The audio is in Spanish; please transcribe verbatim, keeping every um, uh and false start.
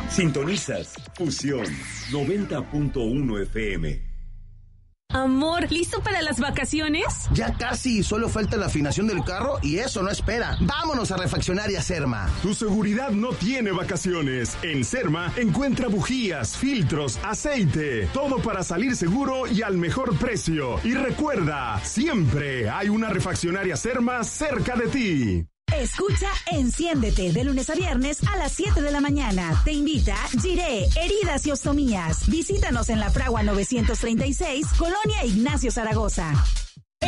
Sintonizas Fusión noventa punto uno F M. Amor, ¿listo para las vacaciones? Ya casi, solo falta la afinación del carro y eso no espera. Vámonos a Refaccionaria Serma. Tu seguridad no tiene vacaciones. En Serma encuentra bujías, filtros, aceite, todo para salir seguro y al mejor precio. Y recuerda, siempre hay una Refaccionaria Serma cerca de ti. Escucha Enciéndete de lunes a viernes a las siete de la mañana. Te invita Giré, Heridas y Ostomías. Visítanos en La Fragua novecientos treinta y seis, Colonia Ignacio Zaragoza.